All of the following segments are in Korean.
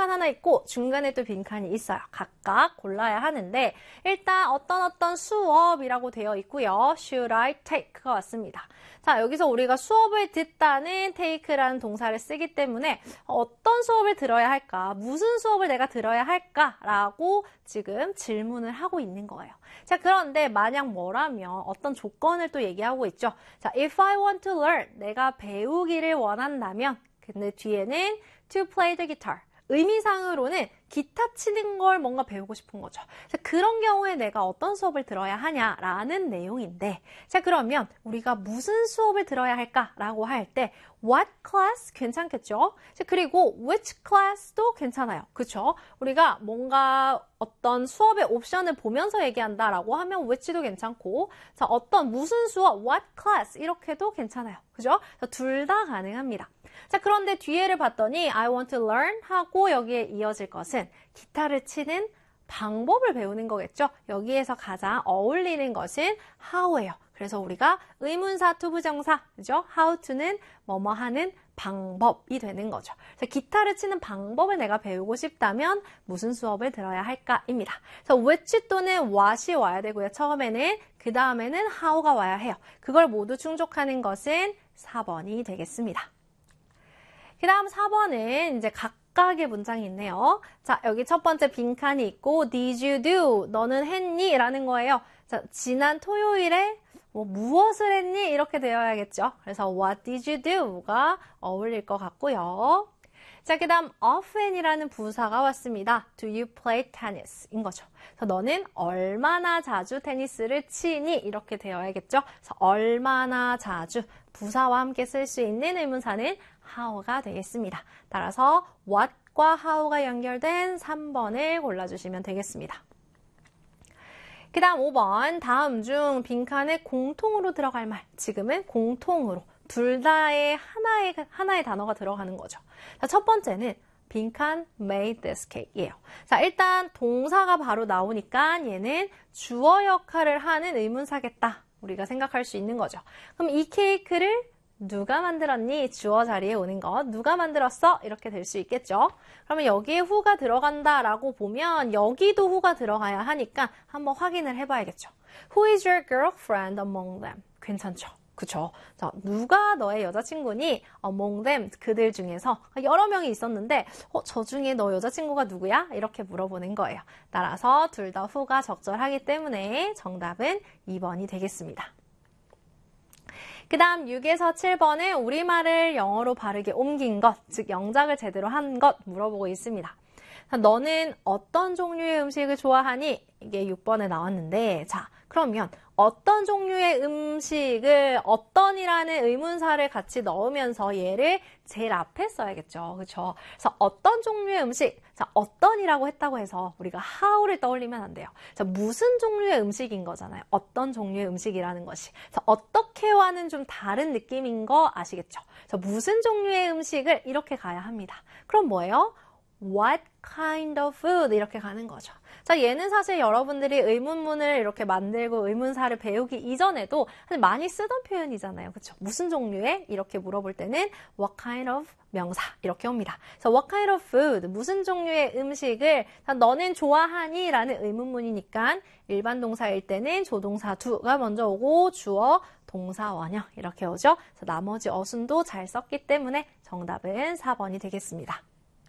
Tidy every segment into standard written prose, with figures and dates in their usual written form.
빈칸 하나 있고 중간에 또 빈칸이 있어요. 각각 골라야 하는데 일단 어떤 수업이라고 되어 있고요. Should I take가 왔습니다. 자, 여기서 우리가 수업을 듣다는 take라는 동사를 쓰기 때문에 어떤 수업을 들어야 할까? 무슨 수업을 내가 들어야 할까라고 지금 질문을 하고 있는 거예요. 자, 그런데 만약 뭐라면 어떤 조건을 또 얘기하고 있죠. 자, if I want to learn, 내가 배우기를 원한다면 근데 뒤에는 to play the guitar. 의미상으로는 기타 치는 걸 뭔가 배우고 싶은 거죠. 자, 그런 경우에 내가 어떤 수업을 들어야 하냐라는 내용인데 자, 그러면 우리가 무슨 수업을 들어야 할까라고 할 때 what class 괜찮겠죠? 자, 그리고 which class도 괜찮아요. 그쵸? 우리가 뭔가 어떤 수업의 옵션을 보면서 얘기한다라고 하면 which도 괜찮고 자, 무슨 수업, what class 이렇게도 괜찮아요. 그죠? 둘 다 가능합니다. 자, 그런데 뒤에를 봤더니 I want to learn 하고 여기에 이어질 것은 기타를 치는 방법을 배우는 거겠죠. 여기에서 가장 어울리는 것은 how예요. 그래서 우리가 의문사 투부정사, 그죠? how to는 뭐뭐 하는 방법이 되는 거죠. 그래서 기타를 치는 방법을 내가 배우고 싶다면 무슨 수업을 들어야 할까입니다. 그래서 which 또는 what이 와야 되고요. 처음에는 그 다음에는 how가 와야 해요. 그걸 모두 충족하는 것은 4번이 되겠습니다. 그 다음 4번은 이제 각각의 문장이 있네요. 자, 여기 첫 번째 빈칸이 있고 Did you do? 너는 했니? 라는 거예요. 자, 지난 토요일에 무엇을 했니? 이렇게 되어야겠죠. 그래서 What did you do?가 어울릴 것 같고요. 자, 그 다음 often이라는 부사가 왔습니다. Do you play tennis? 인 거죠. 그래서 너는 얼마나 자주 테니스를 치니? 이렇게 되어야겠죠. 그래서 얼마나 자주 부사와 함께 쓸 수 있는 의문사는 how가 되겠습니다. 따라서 what과 how가 연결된 3번을 골라주시면 되겠습니다. 그 다음 5번, 다음 중 빈칸에 공통으로 들어갈 말. 지금은 공통으로. 둘 다의 하나의 단어가 들어가는 거죠. 자, 첫 번째는 빈칸 made this cake이에요. 자, 일단 동사가 바로 나오니까 얘는 주어 역할을 하는 의문사겠다. 우리가 생각할 수 있는 거죠. 그럼 이 케이크를 누가 만들었니? 주어 자리에 오는 거. 누가 만들었어? 이렇게 될 수 있겠죠. 그러면 여기에 who가 들어간다라고 보면 여기도 who가 들어가야 하니까 한번 확인을 해봐야겠죠. Who is your girlfriend among them? 괜찮죠? 그쵸? 자, 누가 너의 여자친구니? among them, 그들 중에서 여러 명이 있었는데 저 중에 너 여자친구가 누구야? 이렇게 물어보는 거예요. 따라서 둘 다 who가 적절하기 때문에 정답은 2번이 되겠습니다. 그 다음 6에서 7번은 우리말을 영어로 바르게 옮긴 것, 즉 영작을 제대로 한 것 물어보고 있습니다. 너는 어떤 종류의 음식을 좋아하니? 이게 6번에 나왔는데 자, 그러면 어떤 종류의 음식을 어떤이라는 의문사를 같이 넣으면서 얘를 제일 앞에 써야겠죠. 그렇죠? 그래서 어떤 종류의 음식, 자, 어떤이라고 했다고 해서 우리가 how를 떠올리면 안 돼요. 자, 무슨 종류의 음식인 거잖아요. 어떤 종류의 음식이라는 것이. 자, 어떻게와는 좀 다른 느낌인 거 아시겠죠? 자, 무슨 종류의 음식을 이렇게 가야 합니다. 그럼 뭐예요? What kind of food? 이렇게 가는 거죠. 자, 얘는 사실 여러분들이 의문문을 이렇게 만들고 의문사를 배우기 이전에도 사실 많이 쓰던 표현이잖아요. 그렇죠? 무슨 종류의? 이렇게 물어볼 때는 what kind of 명사 이렇게 옵니다. 그래서 what kind of food? 무슨 종류의 음식을 자, 너는 좋아하니? 라는 의문문이니까 일반 동사일 때는 조동사 do가 먼저 오고 주어 동사 원형 이렇게 오죠. 그래서 나머지 어순도 잘 썼기 때문에 정답은 4번이 되겠습니다.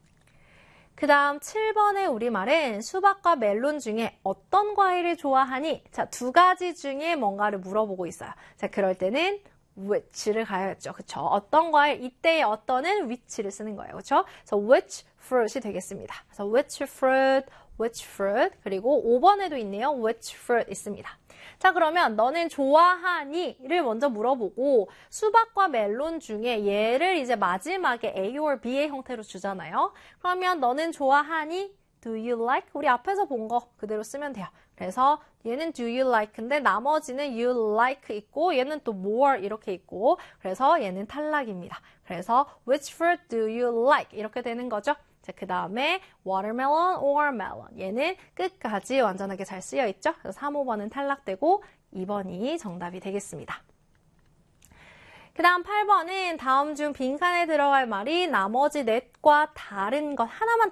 그 다음 7번의 우리말은 수박과 멜론 중에 어떤 과일을 좋아하니? 자, 두 가지 중에 뭔가를 물어보고 있어요. 자, 그럴 때는 which를 가야겠죠. 그쵸? 어떤 과일, 이때의 어떤은 which를 쓰는 거예요. 그쵸? 그래서 which fruit이 되겠습니다. 그래서 which fruit, 그리고 5번에도 있네요. which fruit 있습니다. 자, 그러면 너는 좋아하니?를 먼저 물어보고 수박과 멜론 중에 얘를 이제 마지막에 A or B의 형태로 주잖아요. 그러면 너는 좋아하니? Do you like? 우리 앞에서 본 거 그대로 쓰면 돼요. 그래서 얘는 do you like인데 나머지는 you like 있고 얘는 또 more 이렇게 있고 그래서 얘는 탈락입니다. 그래서 which fruit do you like? 이렇게 되는 거죠. 자, 그 다음에 watermelon or melon. 얘는 끝까지 완전하게 잘 쓰여 있죠. 그래서 3, 5번은 탈락되고 2번이 정답이 되겠습니다. 그 다음 8번은 다음 중 빈칸에 들어갈 말이 나머지 넷과 다른 것 하나만